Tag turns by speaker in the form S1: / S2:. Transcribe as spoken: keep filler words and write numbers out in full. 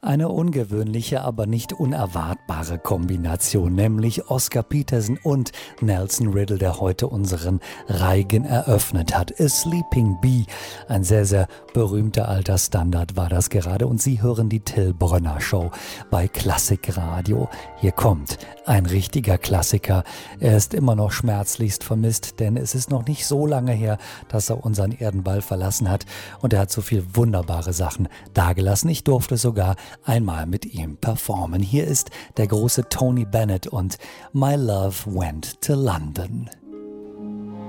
S1: Eine ungewöhnliche, aber nicht unerwartbare Kombination, nämlich Oscar Peterson und Nelson Riddle, der heute unseren Reigen eröffnet hat. A Sleeping Bee, ein sehr, sehr berühmter alter Standard war das gerade. Und Sie hören die Till Brönner Show bei Klassikradio. Hier kommt ein richtiger Klassiker. Er ist immer noch schmerzlichst vermisst, denn es ist noch nicht so lange her, dass er unseren Erdenball verlassen hat. Und er hat so viel wunderbare Sachen dagelassen. Ich durfte sogar einmal mit ihm performen. Hier ist der große Tony Bennett und My Love Went to London.